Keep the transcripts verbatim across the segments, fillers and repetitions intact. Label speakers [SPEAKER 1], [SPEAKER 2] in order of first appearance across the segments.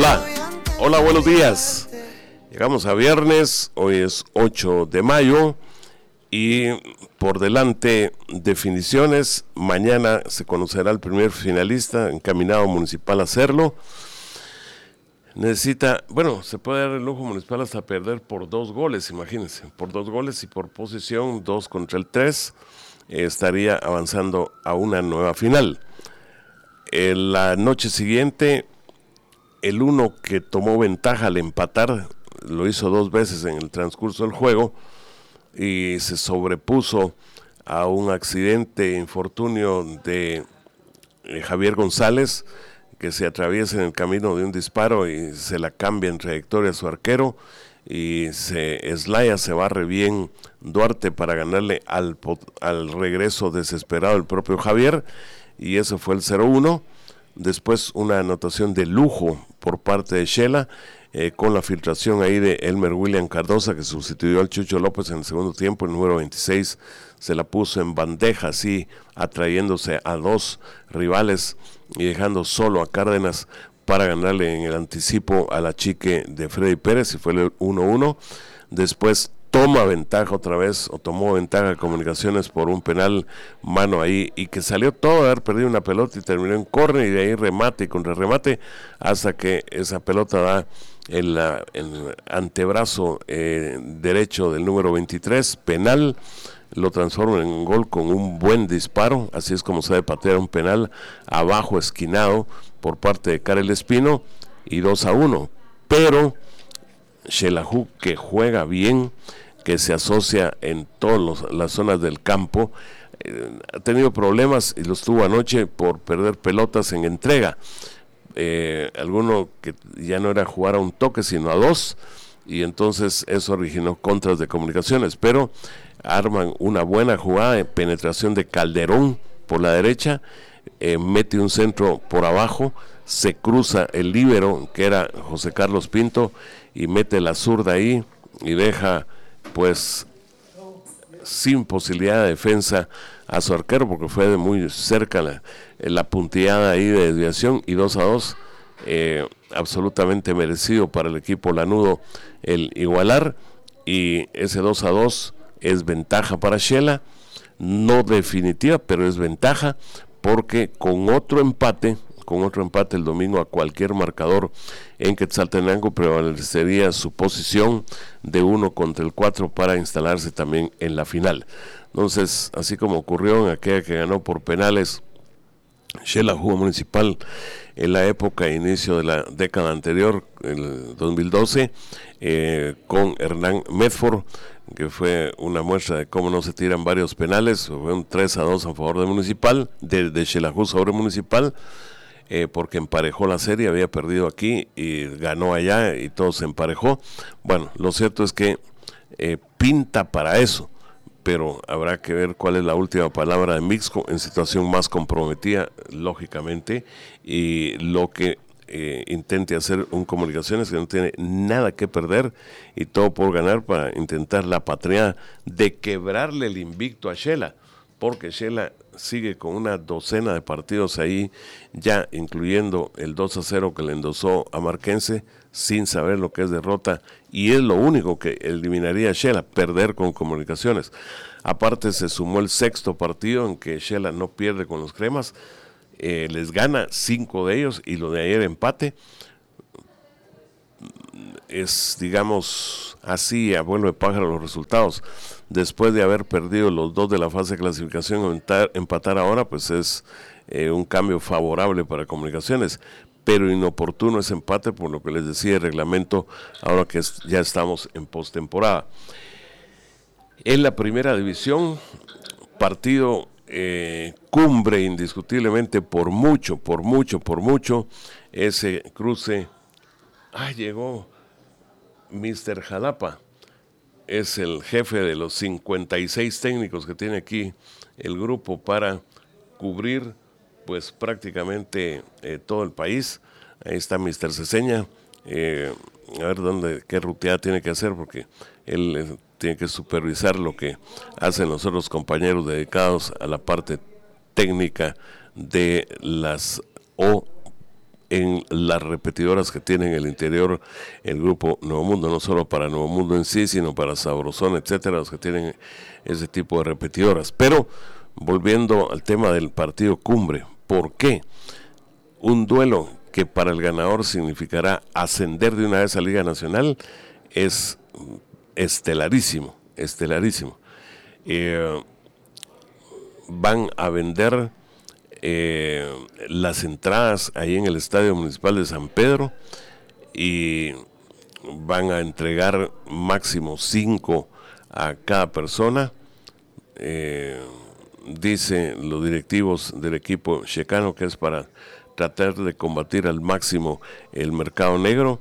[SPEAKER 1] Hola, hola, buenos días. Llegamos a viernes, hoy es ocho de mayo y por delante definiciones. Mañana se conocerá el primer finalista, encaminado Municipal a hacerlo. Necesita, bueno, se puede dar el lujo Municipal hasta perder por dos goles, imagínense, por dos goles y por posición, dos contra el tres, eh, estaría avanzando a una nueva final. En la noche siguiente, el uno que tomó ventaja al empatar, lo hizo dos veces en el transcurso del juego y se sobrepuso a un accidente, infortunio de eh, Javier González, que se atraviesa en el camino de un disparo y se la cambia en trayectoria a su arquero y se eslaya, se barre bien Duarte para ganarle al, al regreso desesperado del propio Javier, y eso fue el cero uno. Después una anotación de lujo por parte de Shela, eh, con la filtración ahí de Elmer William Cardosa, que sustituyó al Chucho López en el segundo tiempo. El número veintiséis se la puso en bandeja, así atrayéndose a dos rivales y dejando solo a Cárdenas para ganarle en el anticipo a la chique de Freddy Pérez, y fue el uno uno. Después toma ventaja otra vez, o tomó ventaja de Comunicaciones por un penal mano ahí, y que salió todo de haber perdido una pelota y terminó en córner, y de ahí remate y contra remate, hasta que esa pelota da en la, el antebrazo eh, derecho del número veintitrés, penal, lo transforma en gol con un buen disparo. Así es como se debe patear un penal, abajo esquinado por parte de Karel Espino, y dos a uno. Pero Xelajú, que juega bien, que se asocia en todas las zonas del campo, eh, ha tenido problemas, y los tuvo anoche por perder pelotas en entrega. Eh, alguno que ya no era jugar a un toque sino a dos, y entonces eso originó contras de Comunicaciones, pero arman una buena jugada de penetración de Calderón por la derecha, eh, mete un centro por abajo, se cruza el líbero que era José Carlos Pinto y mete la zurda ahí y deja pues sin posibilidad de defensa a su arquero, porque fue de muy cerca la, la punteada ahí de desviación, y dos a dos, eh, absolutamente merecido para el equipo lanudo el igualar, y ese dos a dos es ventaja para Shela, no definitiva, pero es ventaja, porque con otro empate, con otro empate el domingo a cualquier marcador en Quetzaltenango, prevalecería su posición de uno contra el cuatro para instalarse también en la final. Entonces, así como ocurrió en aquella que ganó por penales Shela jugó Municipal en la época inicio de la década anterior, el dos mil doce, eh, con Hernán Medford, que fue una muestra de cómo no se tiran varios penales. Fue un tres a dos a favor de Municipal, de, de Xelajú sobre Municipal, eh, porque emparejó la serie, había perdido aquí y ganó allá y todo se emparejó. Bueno, lo cierto es que eh, pinta para eso, pero habrá que ver cuál es la última palabra de Mixco en situación más comprometida, lógicamente, y lo que eh, intente hacer un Comunicaciones, que no tiene nada que perder y todo por ganar, para intentar la patria de quebrarle el invicto a Shela, porque Shela sigue con una docena de partidos ahí, ya incluyendo el dos a cero que le endosó a Marquense, sin saber lo que es derrota, y es lo único que eliminaría a Shela, perder con Comunicaciones. Aparte se sumó el sexto partido en que Shela no pierde con los cremas, eh, les gana cinco de ellos, y lo de ayer empate. Es, digamos, así a vuelo de pájaro los resultados. Después de haber perdido los dos de la fase de clasificación, empatar, empatar ahora, pues es eh, un cambio favorable para Comunicaciones, pero inoportuno ese empate, por lo que les decía el reglamento, ahora que es, ya estamos en postemporada. En la primera división, partido eh, cumbre indiscutiblemente, por mucho, por mucho, por mucho, ese cruce. Ah, llegó mister Jalapa, es el jefe de los cincuenta y seis técnicos que tiene aquí el grupo para cubrir pues prácticamente eh, todo el país. Ahí está mister Ceseña, eh, a ver dónde, qué ruteada tiene que hacer, porque él eh, tiene que supervisar lo que hacen los otros compañeros dedicados a la parte técnica de las o en las repetidoras que tiene en el interior el grupo Nuevo Mundo, no solo para Nuevo Mundo en sí, sino para Sabrosón, etcétera, los que tienen ese tipo de repetidoras. Pero volviendo al tema del partido cumbre, ¿por qué? Un duelo que para el ganador significará ascender de una vez a Liga Nacional es estelarísimo, estelarísimo. Eh, van a vender eh, las entradas ahí en el Estadio Municipal de San Pedro y van a entregar máximo cinco a cada persona. Eh, dicen los directivos del equipo checano que es para tratar de combatir al máximo el mercado negro.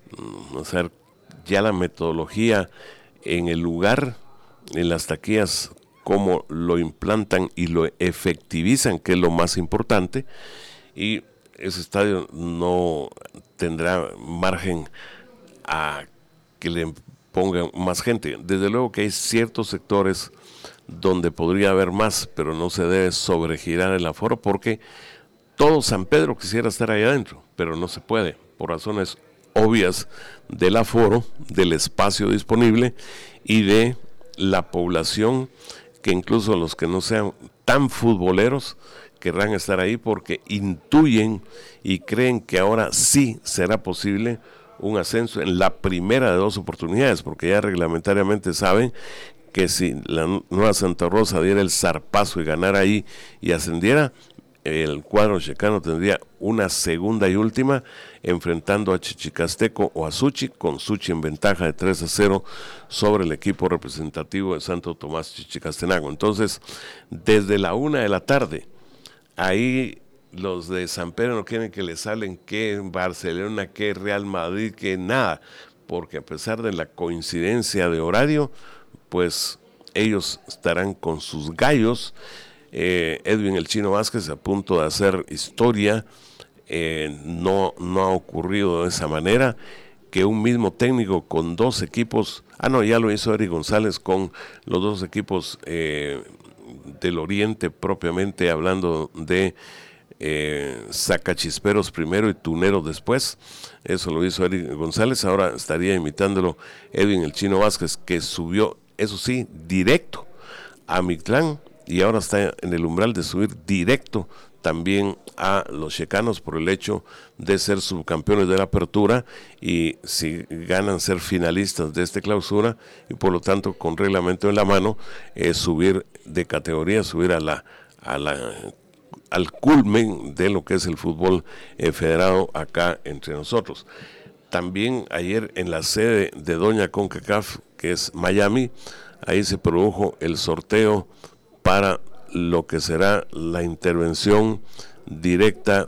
[SPEAKER 1] O sea, ya la metodología en el lugar, en las taquillas, cómo lo implantan y lo efectivizan, que es lo más importante, y ese estadio no tendrá margen a que le pongan más gente. Desde luego que hay ciertos sectores donde podría haber más, pero no se debe sobregirar el aforo porque todo San Pedro quisiera estar ahí adentro, pero no se puede, por razones obvias del aforo, del espacio disponible y de la población, que incluso los que no sean tan futboleros querrán estar ahí porque intuyen y creen que ahora sí será posible un ascenso en la primera de dos oportunidades, porque ya reglamentariamente saben que si la Nueva Santa Rosa diera el zarpazo y ganara ahí y ascendiera, el cuadro checano tendría una segunda y última enfrentando a Chichicasteco o a Suchi, con Suchi en ventaja de tres a cero sobre el equipo representativo de Santo Tomás Chichicastenango. Entonces, desde la una de la tarde, ahí los de San Pedro no quieren que les hablen que Barcelona, que Real Madrid, que nada, porque a pesar de la coincidencia de horario, pues ellos estarán con sus gallos. Eh, Edwin el Chino Vázquez a punto de hacer historia. Eh, no, no ha ocurrido de esa manera que un mismo técnico con dos equipos, ah no, ya lo hizo Eric González con los dos equipos eh, del Oriente, propiamente hablando de eh, Sacachisperos primero y Tuneros después. Eso lo hizo Eric González. Ahora estaría imitándolo Edwin el Chino Vázquez, que subió, eso sí, directo a Mictlán, y ahora está en el umbral de subir directo también a los checanos por el hecho de ser subcampeones de la apertura, y si ganan ser finalistas de esta clausura y por lo tanto con reglamento en la mano, eh, subir de categoría, subir a la, a la al culmen de lo que es el fútbol eh, federado acá entre nosotros. También ayer en la sede de Doña CONCACAF, que es Miami, ahí se produjo el sorteo para lo que será la intervención directa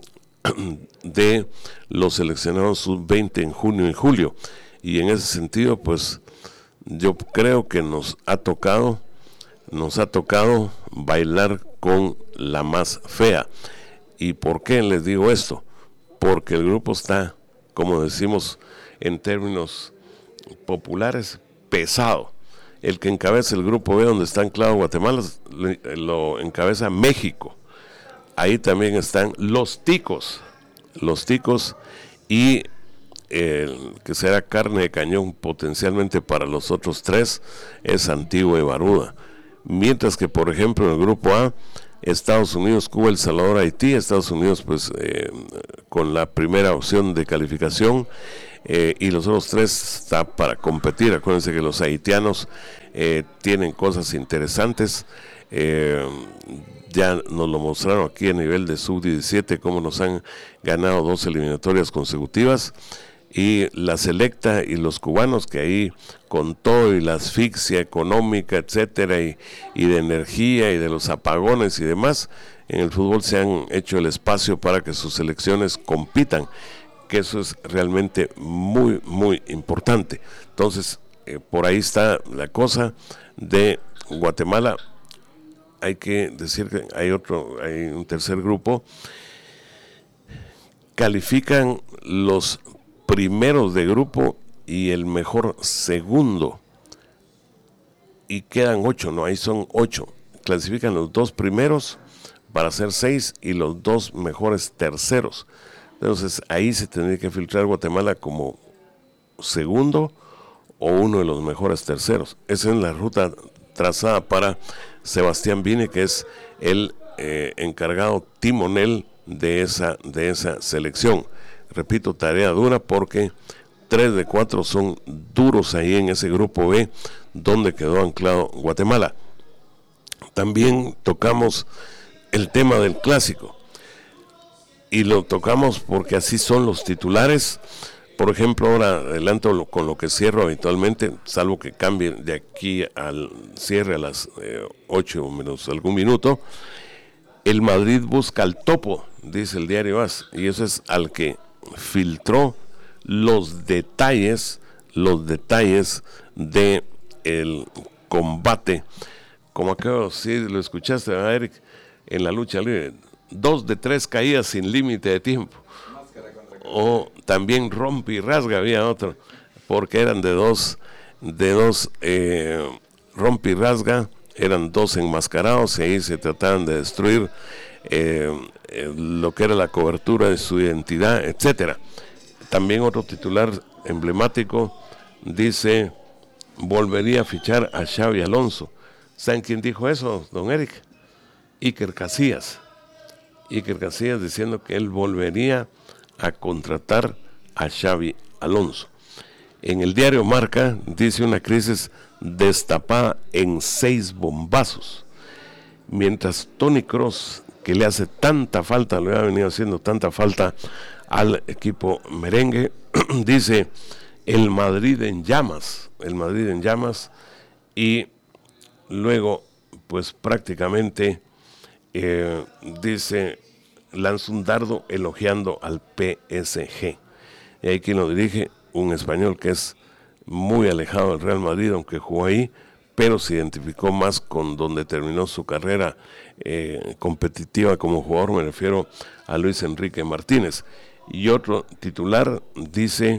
[SPEAKER 1] de los seleccionados sub veinte en junio y julio. Y en ese sentido, pues yo creo que nos ha tocado, nos ha tocado bailar con la más fea. ¿Y por qué les digo esto? Porque el grupo está, como decimos en términos populares, pesado. El que encabeza el grupo B, donde está anclado Guatemala, lo encabeza México. Ahí también están los ticos, los ticos y el que será carne de cañón potencialmente para los otros tres es Antigua y Barbuda. Mientras que, por ejemplo, en el grupo A, Estados Unidos, Cuba, El Salvador, Haití. Estados Unidos pues eh, con la primera opción de calificación, eh, y los otros tres está para competir. Acuérdense que los haitianos eh, tienen cosas interesantes, eh, ya nos lo mostraron aquí a nivel de sub diecisiete, cómo nos han ganado dos eliminatorias consecutivas. Y la selecta y los cubanos, que ahí con todo y la asfixia económica, etcétera, y, y de energía y de los apagones y demás, en el fútbol se han hecho el espacio para que sus selecciones compitan, que eso es realmente muy, muy importante. Entonces, eh, por ahí está la cosa de Guatemala. Hay que decir que hay otro, hay un tercer grupo. Califican los primeros de grupo y el mejor segundo, y quedan ocho, no, ahí son ocho. Clasifican los dos primeros para ser seis y los dos mejores terceros. Entonces ahí se tendría que filtrar Guatemala como segundo o uno de los mejores terceros. Esa es la ruta trazada para Sebastián Vine, que es el eh, encargado timonel de esa, de esa selección. Repito, tarea dura porque tres de cuatro son duros ahí en ese grupo B donde quedó anclado Guatemala. También tocamos el tema del clásico y lo tocamos porque así son los titulares. Por ejemplo, ahora adelanto con lo que cierro habitualmente, salvo que cambie de aquí al cierre a las eh, ocho menos algún minuto. El Madrid busca al topo, dice el diario AS, y eso es al que filtró los detalles, los detalles de el combate. Como acabo, si lo escuchaste, ¿verdad, Eric? En la lucha libre, dos de tres caídas sin límite de tiempo. O también rompe y rasga, había otro, porque eran de dos, de dos eh, rompe y rasga, eran dos enmascarados y ahí se trataban de destruir eh, eh, lo que era la cobertura de su identidad, etcétera. También otro titular emblemático dice: volvería a fichar a Xavi Alonso. ¿Saben quién dijo eso, don Eric? Iker Casillas. Iker Casillas diciendo que él volvería a contratar a Xavi Alonso. En el diario Marca dice: una crisis destapada en seis bombazos. Mientras Toni Kroos, que le hace tanta falta, le ha venido haciendo tanta falta al equipo merengue, dice: el Madrid en llamas, el Madrid en llamas, y luego, pues prácticamente eh, dice, lanza un dardo elogiando al P S G. Y ahí quien lo dirige, un español que es muy alejado del Real Madrid, aunque jugó ahí, pero se identificó más con donde terminó su carrera eh, competitiva como jugador, me refiero a Luis Enrique Martínez. Y otro titular dice: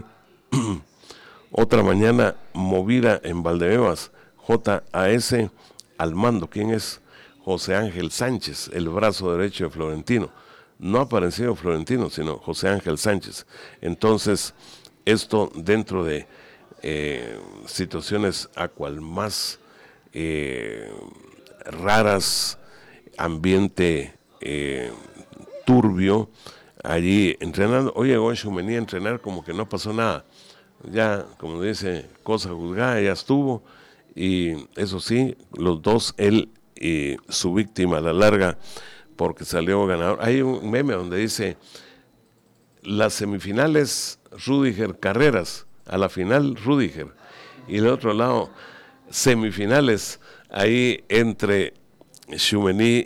[SPEAKER 1] otra mañana movida en Valdebebas, J A S al mando. ¿Quién es? José Ángel Sánchez, el brazo derecho de Florentino. No ha aparecido Florentino, sino José Ángel Sánchez. Entonces, esto dentro de eh, situaciones a cual más eh, raras, ambiente eh, turbio, allí entrenando. Hoy llegó Tchouaméni a entrenar como que no pasó nada. Ya, como dice, cosa juzgada, ya estuvo. Y eso sí, los dos, él y su víctima a la larga, porque salió ganador. Hay un meme donde dice: las semifinales Rüdiger Carreras, a la final Rüdiger, y del otro lado semifinales ahí entre Tchouaméni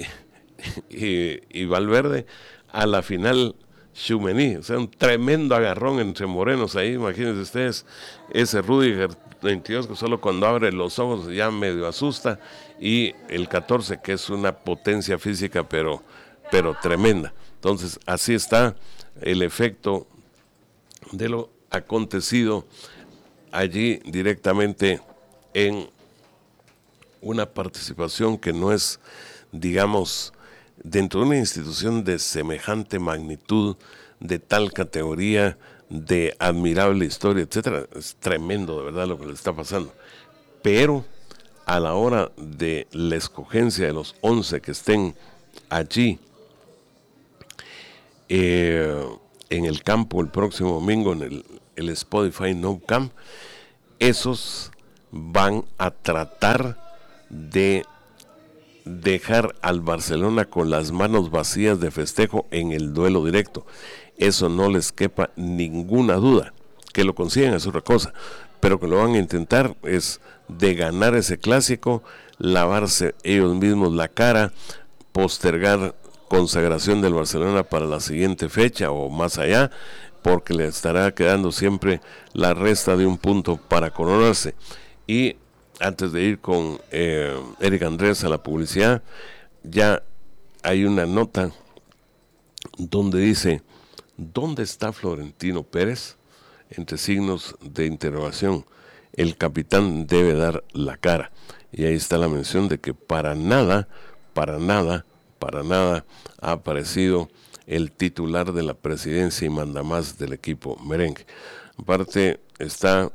[SPEAKER 1] y, y Valverde, a la final Tchouaméni. O sea, un tremendo agarrón entre morenos ahí. Imagínense ustedes, ese Rüdiger veintidós que solo cuando abre los ojos ya medio asusta, y el catorce que es una potencia física pero, pero tremenda. Entonces así está el efecto de lo acontecido allí directamente en una participación que no es, digamos, dentro de una institución de semejante magnitud, de tal categoría, de admirable historia, etcétera. Es tremendo de verdad lo que le está pasando. Pero a la hora de la escogencia de los once que estén allí eh, en el campo el próximo domingo, en el, el Spotify Nou Camp, esos van a tratar de dejar al Barcelona con las manos vacías de festejo en el duelo directo. Eso no les quepa ninguna duda. Que lo consigan es otra cosa, pero que lo van a intentar es de ganar ese clásico, lavarse ellos mismos la cara, postergar consagración del Barcelona para la siguiente fecha o más allá, porque le estará quedando siempre la resta de un punto para coronarse. Y antes de ir con eh, Eric Andrés a la publicidad, ya hay una nota donde dice: ¿dónde está Florentino Pérez? Entre signos de interrogación. El capitán debe dar la cara. Y ahí está la mención de que para nada, para nada, para nada ha aparecido el titular de la presidencia y mandamás del equipo merengue. Aparte está,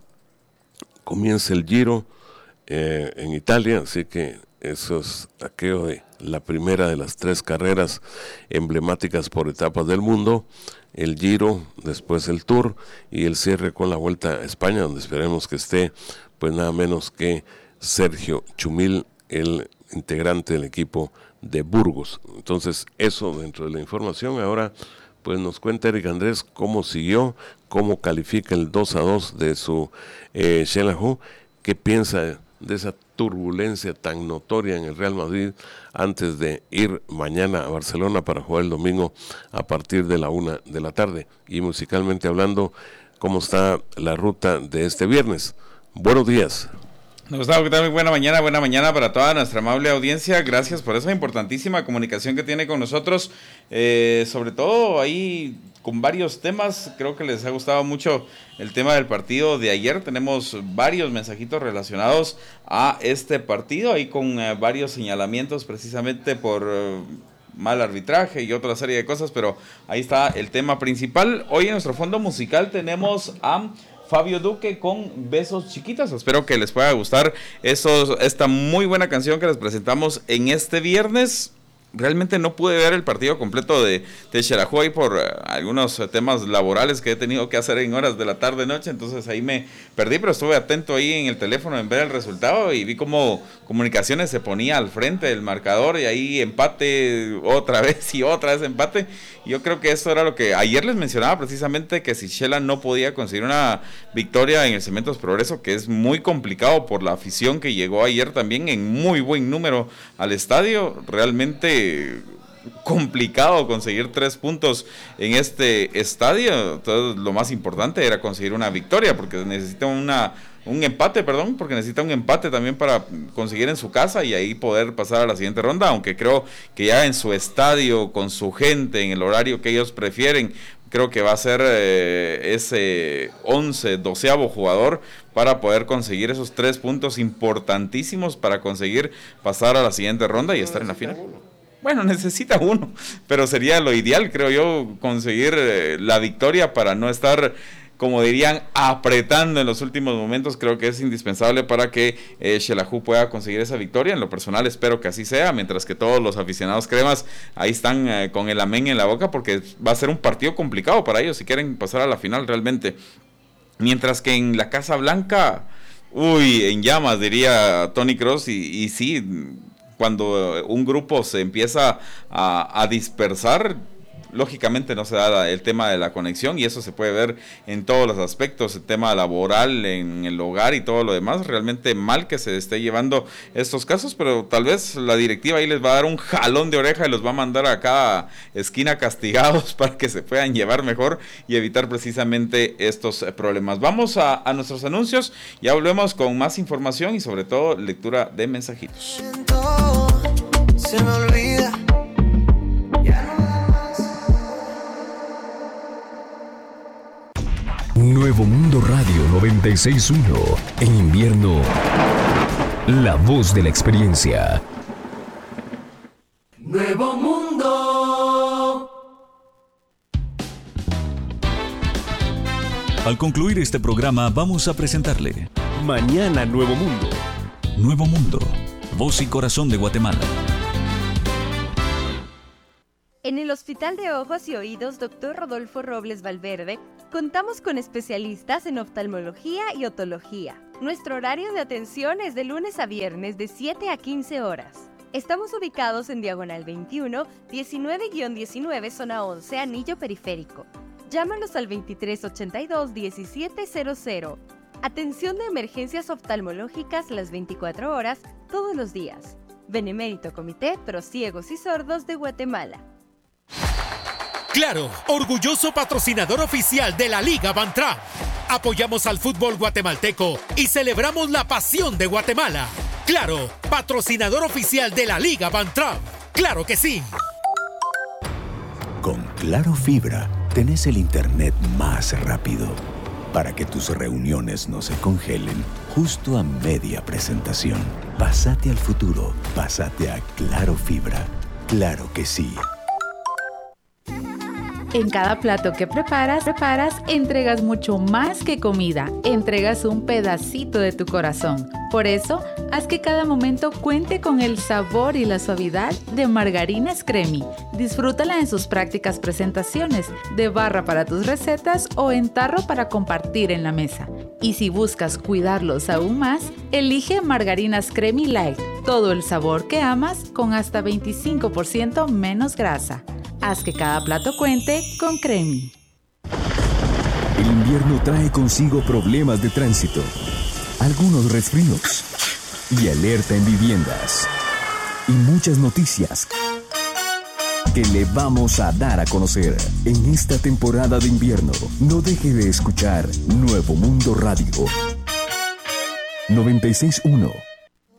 [SPEAKER 1] comienza el Giro eh, en Italia, así que eso es aquello de la primera de las tres carreras emblemáticas por etapas del mundo, el Giro, después el Tour y el cierre con la Vuelta a España, donde esperemos que esté pues nada menos que Sergio Chumil, el integrante del equipo de Burgos. Entonces eso dentro de la información. Ahora pues nos cuenta Eric Andrés cómo siguió, cómo califica el dos a dos de su eh, Xelajú, qué piensa de esa turbulencia tan notoria en el Real Madrid antes de ir mañana a Barcelona para jugar el domingo a partir de la una de la tarde. Y musicalmente hablando, cómo está la ruta de este viernes. Buenos días.
[SPEAKER 2] Gustavo, ¿qué tal? Muy buena mañana, buena mañana para toda nuestra amable audiencia. Gracias por esa importantísima comunicación que tiene con nosotros, eh, sobre todo ahí con varios temas. Creo que les ha gustado mucho el tema del partido de ayer. Tenemos varios mensajitos relacionados a este partido, ahí con eh, varios señalamientos precisamente por eh, mal arbitraje y otra serie de cosas, pero ahí está el tema principal. Hoy en nuestro fondo musical tenemos a Fabio Duque con Besos Chiquitas. Espero que les pueda gustar esos, esta muy buena canción que les presentamos en este viernes. Realmente no pude ver el partido completo de, de Xelajú ahí por uh, algunos uh, temas laborales que he tenido que hacer en horas de la tarde-noche, entonces ahí me perdí, pero estuve atento ahí en el teléfono en ver el resultado y vi cómo Comunicaciones se ponía al frente del marcador y ahí empate otra vez y otra vez empate. Yo creo que eso era lo que ayer les mencionaba precisamente, que si Xela no podía conseguir una victoria en el Cementos Progreso, que es muy complicado por la afición que llegó ayer también en muy buen número al estadio, realmente complicado conseguir tres puntos en este estadio. Entonces lo más importante era conseguir una victoria, porque necesita una un empate, perdón, porque necesita un empate también para conseguir en su casa y ahí poder pasar a la siguiente ronda, aunque creo que ya en su estadio, con su gente, en el horario que ellos prefieren, creo que va a ser eh, ese once, doceavo jugador para poder conseguir esos tres puntos importantísimos para conseguir pasar a la siguiente ronda y estar en la final. Bueno, necesita uno, pero sería lo ideal, creo yo, conseguir eh, la victoria para no estar, como dirían, apretando en los últimos momentos. Creo que es indispensable para que eh, Xelajú pueda conseguir esa victoria. En lo personal espero que así sea, mientras que todos los aficionados cremas ahí están eh, con el amén en la boca, porque va a ser un partido complicado para ellos si quieren pasar a la final realmente. Mientras que en la Casa Blanca, uy, en llamas, diría Tony Kroos, y, y sí, cuando un grupo se empieza a, a dispersar, lógicamente no se da el tema de la conexión, y eso se puede ver en todos los aspectos, el tema laboral, en el hogar y todo lo demás. Realmente mal que se esté llevando estos casos, pero tal vez la directiva ahí les va a dar un jalón de oreja y los va a mandar a cada esquina castigados para que se puedan llevar mejor y evitar precisamente estos problemas. Vamos a, a nuestros anuncios, ya volvemos con más información y sobre todo lectura de mensajitos. Se me olvida.
[SPEAKER 3] Nuevo Mundo Radio noventa y seis punto uno. En invierno, la voz de la experiencia.
[SPEAKER 4] Nuevo Mundo.
[SPEAKER 5] Al concluir este programa vamos a presentarle
[SPEAKER 3] Mañana Nuevo Mundo.
[SPEAKER 5] Nuevo Mundo, voz y corazón de Guatemala.
[SPEAKER 6] En el Hospital de Ojos y Oídos doctor Rodolfo Robles Valverde, contamos con especialistas en oftalmología y otología. Nuestro horario de atención es de lunes a viernes de siete a quince horas. Estamos ubicados en Diagonal veintiuno, diecinueve diecinueve, zona once, Anillo Periférico. Llámanos al veintitrés ochenta y dos, diecisiete cero cero. Atención de emergencias oftalmológicas las veinticuatro horas, todos los días. Benemérito Comité Pro Ciegos y Sordos de Guatemala.
[SPEAKER 7] Claro, orgulloso patrocinador oficial de la Liga Bantram. Apoyamos al fútbol guatemalteco y celebramos la pasión de Guatemala. Claro, patrocinador oficial de la Liga Bantram. ¡Claro que sí!
[SPEAKER 8] Con Claro Fibra, tenés el internet más rápido para que tus reuniones no se congelen justo a media presentación. Pásate al futuro, pásate a Claro Fibra. ¡Claro que sí!
[SPEAKER 9] En cada plato que preparas, preparas, entregas mucho más que comida, entregas un pedacito de tu corazón. Por eso, haz que cada momento cuente con el sabor y la suavidad de Margarinas Cremi. Disfrútala en sus prácticas presentaciones, de barra para tus recetas o en tarro para compartir en la mesa. Y si buscas cuidarlos aún más, elige Margarinas Cremi Light. Todo el sabor que amas con hasta veinticinco por ciento menos grasa. Haz que cada plato cuente con Cremi.
[SPEAKER 3] El invierno trae consigo problemas de tránsito, algunos resfríos y alerta en viviendas. Y muchas noticias que le vamos a dar a conocer en esta temporada de invierno. No deje de escuchar Nuevo Mundo Radio noventa y seis punto uno.